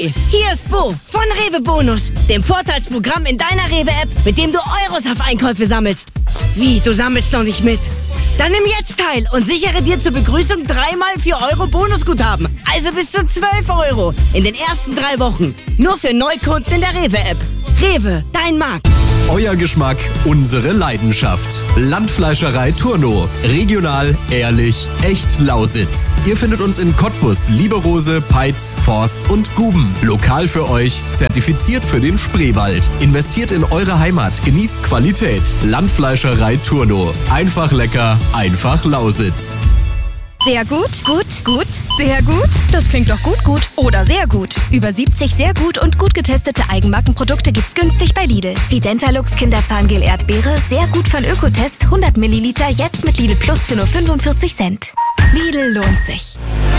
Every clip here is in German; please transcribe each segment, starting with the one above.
Hi, hier ist Bo von Rewe Bonus, dem Vorteilsprogramm in deiner Rewe-App, mit dem du Euros auf Einkäufe sammelst. Wie, du sammelst noch nicht mit? Dann nimm jetzt teil und sichere dir zur Begrüßung 3x 4 Euro Bonusguthaben. Also bis zu 12 Euro in den ersten 3 Wochen. Nur für Neukunden in der Rewe-App. Rewe, dein Markt. Euer Geschmack, unsere Leidenschaft. Landfleischerei Turno. Regional, ehrlich, echt Lausitz. Ihr findet uns in Cottbus, Lieberose, Peitz, Forst und Guben. Lokal für euch, zertifiziert für den Spreewald. Investiert in eure Heimat, genießt Qualität. Landfleischerei Turno. Einfach lecker, einfach Lausitz. Sehr gut, gut, gut, sehr gut. Das klingt doch gut, gut oder sehr gut. Über 70 sehr gut und gut getestete Eigenmarkenprodukte gibt's günstig bei Lidl. Wie Dentalux Kinderzahngel Erdbeere, sehr gut von Ökotest, 100 Milliliter, jetzt mit Lidl Plus für nur 45 Cent. Lidl lohnt sich.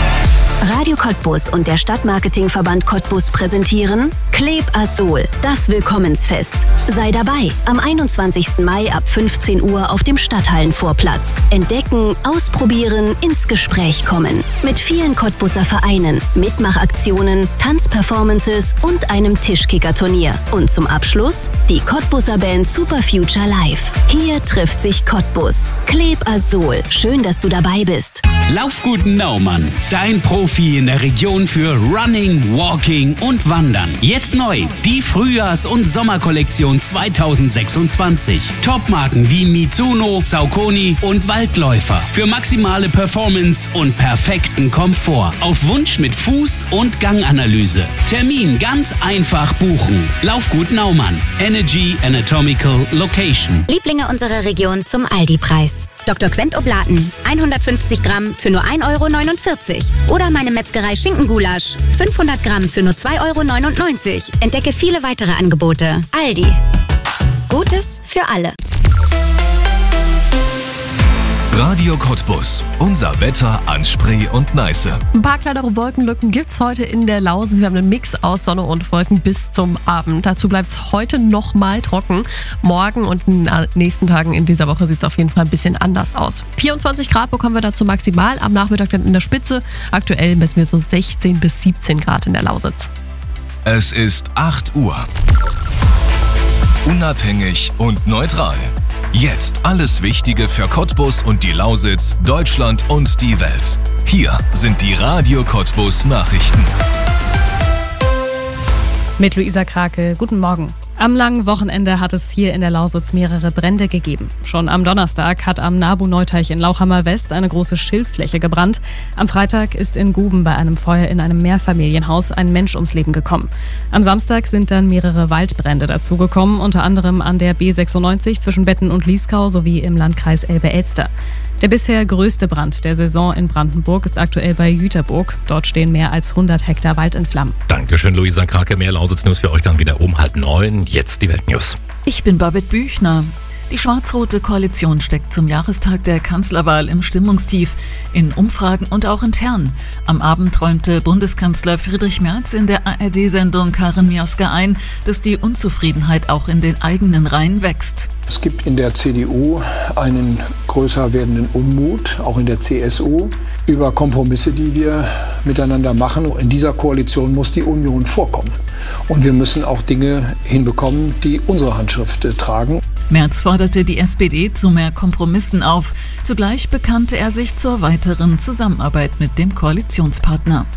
Radio Cottbus und der Stadtmarketingverband Cottbus präsentieren Kleb Azol, das Willkommensfest. Sei dabei am 21. Mai ab 15 Uhr auf dem Stadthallenvorplatz. Entdecken, ausprobieren, ins Gespräch kommen. Mit vielen Cottbuser Vereinen, Mitmachaktionen, Tanzperformances und einem Tischkicker-Turnier. Und zum Abschluss die Cottbuser Band Super Future Live. Hier trifft sich Cottbus. Kleb Azol, schön, dass du dabei bist. Laufgut Naumann, dein Profi in der Region für Running, Walking und Wandern. Jetzt neu, die Frühjahrs- und Sommerkollektion 2026. Topmarken wie Mizuno, Saucony und Waldläufer. Für maximale Performance und perfekten Komfort. Auf Wunsch mit Fuß- und Ganganalyse. Termin ganz einfach buchen. Laufgut Naumann, Energy Anatomical Location. Lieblinge unserer Region zum Aldi-Preis. Dr. Quent Oblaten, 150 Gramm für nur 1,49 €. Oder meine Metzgerei Schinkengulasch, 500 Gramm für nur 2,99 €. Entdecke viele weitere Angebote. Aldi. Gutes für alle. Radio Cottbus. Unser Wetter an Spree und Neiße. Ein paar kleinere Wolkenlücken gibt's heute in der Lausitz. Wir haben einen Mix aus Sonne und Wolken bis zum Abend. Dazu bleibt's heute noch mal trocken. Morgen und in den nächsten Tagen in dieser Woche sieht's auf jeden Fall ein bisschen anders aus. 24 Grad bekommen wir dazu maximal. Am Nachmittag dann in der Spitze. Aktuell messen wir so 16 bis 17 Grad in der Lausitz. Es ist 8 Uhr. Unabhängig und neutral. Jetzt alles Wichtige für Cottbus und die Lausitz, Deutschland und die Welt. Hier sind die Radio Cottbus Nachrichten. Mit Luisa Krake, guten Morgen. Am langen Wochenende hat es hier in der Lausitz mehrere Brände gegeben. Schon am Donnerstag hat am Nabu-Neuteich in Lauchhammer West eine große Schilffläche gebrannt. Am Freitag ist in Guben bei einem Feuer in einem Mehrfamilienhaus ein Mensch ums Leben gekommen. Am Samstag sind dann mehrere Waldbrände dazugekommen, unter anderem an der B96 zwischen Betten und Lieskau sowie im Landkreis Elbe-Elster. Der bisher größte Brand der Saison in Brandenburg ist aktuell bei Jüterburg. Dort stehen mehr als 100 Hektar Wald in Flammen. Dankeschön, Luisa Krake. Mehr Lausitz-News für euch dann wieder um 8:30. Jetzt die Weltnews. Ich bin Babette Büchner. Die schwarz-rote Koalition steckt zum Jahrestag der Kanzlerwahl im Stimmungstief, in Umfragen und auch intern. Am Abend träumte Bundeskanzler Friedrich Merz in der ARD-Sendung Karin Mioska ein, dass die Unzufriedenheit auch in den eigenen Reihen wächst. Es gibt in der CDU einen größer werdenden Unmut, auch in der CSU, über Kompromisse, die wir miteinander machen. In dieser Koalition muss die Union vorkommen. Und wir müssen auch Dinge hinbekommen, die unsere Handschrift tragen. Merz forderte die SPD zu mehr Kompromissen auf. Zugleich bekannte er sich zur weiteren Zusammenarbeit mit dem Koalitionspartner.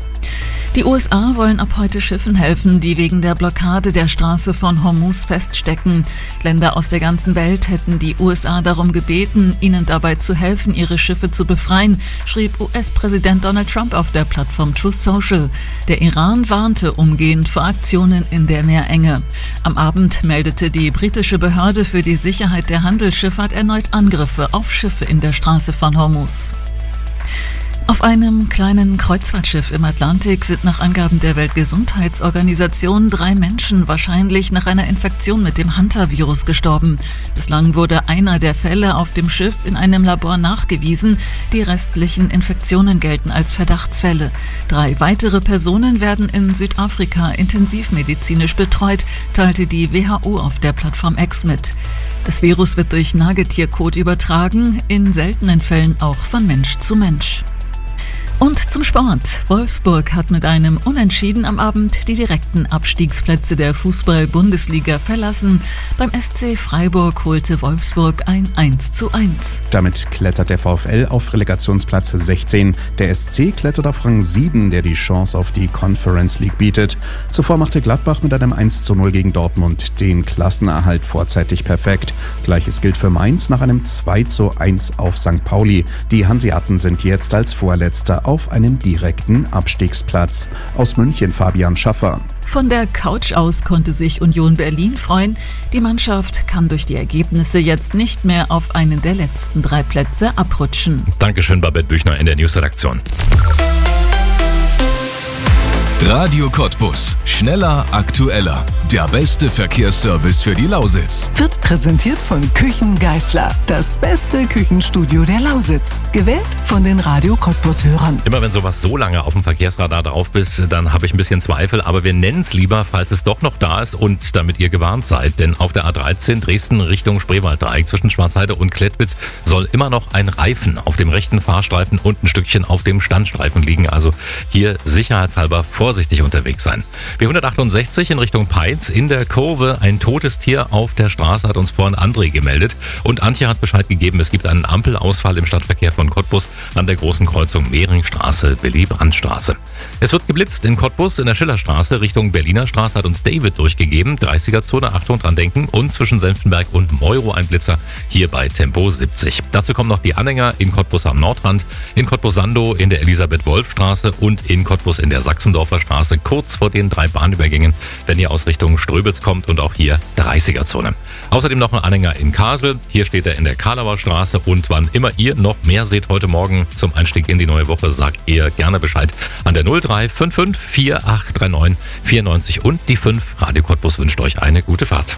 Die USA wollen ab heute Schiffen helfen, die wegen der Blockade der Straße von Hormuz feststecken. Länder aus der ganzen Welt hätten die USA darum gebeten, ihnen dabei zu helfen, ihre Schiffe zu befreien, schrieb US-Präsident Donald Trump auf der Plattform Truth Social. Der Iran warnte umgehend vor Aktionen in der Meerenge. Am Abend meldete die britische Behörde für die Sicherheit der Handelsschifffahrt erneut Angriffe auf Schiffe in der Straße von Hormuz. Auf einem kleinen Kreuzfahrtschiff im Atlantik sind nach Angaben der Weltgesundheitsorganisation 3 Menschen wahrscheinlich nach einer Infektion mit dem Hantavirus gestorben. Bislang wurde einer der Fälle auf dem Schiff in einem Labor nachgewiesen. Die restlichen Infektionen gelten als Verdachtsfälle. 3 weitere Personen werden in Südafrika intensivmedizinisch betreut, teilte die WHO auf der Plattform X mit. Das Virus wird durch Nagetierkot übertragen, in seltenen Fällen auch von Mensch zu Mensch. Und zum Sport. Wolfsburg hat mit einem Unentschieden am Abend die direkten Abstiegsplätze der Fußball-Bundesliga verlassen. Beim SC Freiburg holte Wolfsburg ein 1:1. Damit klettert der VfL auf Relegationsplatz 16. Der SC klettert auf Rang 7, der die Chance auf die Conference League bietet. Zuvor machte Gladbach mit einem 1:0 gegen Dortmund den Klassenerhalt vorzeitig perfekt. Gleiches gilt für Mainz nach einem 2:1 auf St. Pauli. Die Hanseaten sind jetzt als Vorletzter auf einem direkten Abstiegsplatz. Aus München Fabian Schaffer. Von der Couch aus konnte sich Union Berlin freuen. Die Mannschaft kann durch die Ergebnisse jetzt nicht mehr auf einen der letzten 3 Plätze abrutschen. Dankeschön, Babette Büchner in der Newsredaktion. Radio Cottbus. Schneller, aktueller. Der beste Verkehrsservice für die Lausitz. Wird präsentiert von Küchen Geisler. Das beste Küchenstudio der Lausitz. Gewählt von den Radio Cottbus-Hörern. Immer wenn sowas so lange auf dem Verkehrsradar drauf bist, dann habe ich ein bisschen Zweifel. Aber wir nennen es lieber, falls es doch noch da ist und damit ihr gewarnt seid. Denn auf der A13 Dresden Richtung Spreewalddreieck zwischen Schwarzheide und Klettwitz soll immer noch ein Reifen auf dem rechten Fahrstreifen und ein Stückchen auf dem Standstreifen liegen. Also hier sicherheitshalber vorsichtig unterwegs sein. B168 in Richtung Peitz, in der Kurve ein totes Tier auf der Straße, hat uns vorhin André gemeldet. Und Antje hat Bescheid gegeben, es gibt einen Ampelausfall im Stadtverkehr von Cottbus an der großen Kreuzung Mehringstraße, Willy-Brandt-Straße. Es wird geblitzt in Cottbus in der Schillerstraße Richtung Berliner Straße, hat uns David durchgegeben. 30er-Zone, Achtung dran denken. Und zwischen Senftenberg und Meuro ein Blitzer, hier bei Tempo 70. Dazu kommen noch die Anhänger in Cottbus am Nordrand, in Cottbus-Sandow in der Elisabeth-Wolf-Straße und in Cottbus in der Sachsendorfer Straße, kurz vor den 3 Bahnübergängen, wenn ihr aus Richtung Ströbitz kommt, und auch hier 30er-Zone. Außerdem noch ein Anhänger in Kasel, hier steht er in der Karlauer Straße, und wann immer ihr noch mehr seht heute Morgen zum Einstieg in die neue Woche, sagt ihr gerne Bescheid an der 0355 4839 94 und die 5. Radio Cottbus wünscht euch eine gute Fahrt.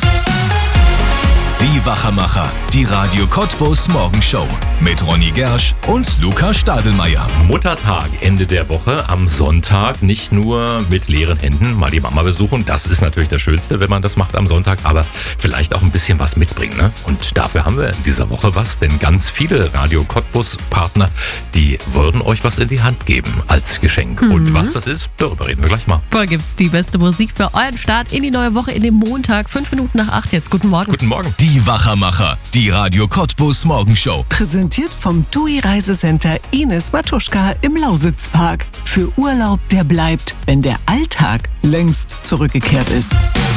Die Wachermacher, die Radio Cottbus Morgenshow mit Ronny Gersch und Luca Stadelmeier. Muttertag Ende der Woche, am Sonntag nicht nur mit leeren Händen mal die Mama besuchen, das ist natürlich das Schönste, wenn man das macht am Sonntag, aber vielleicht auch ein bisschen was mitbringen, ne? Und dafür haben wir in dieser Woche was, denn ganz viele Radio Cottbus Partner, die würden euch was in die Hand geben als Geschenk. Und was das ist, darüber reden wir gleich mal. Da gibt's die beste Musik für euren Start in die neue Woche in dem Montag, 5 Minuten nach 8 jetzt. Guten Morgen. Guten Morgen. Die Wachermacher, die Radio Cottbus Morgenshow. Präsentiert vom TUI Reisecenter Ines Matuschka im Lausitzpark. Für Urlaub, der bleibt, wenn der Alltag längst zurückgekehrt ist.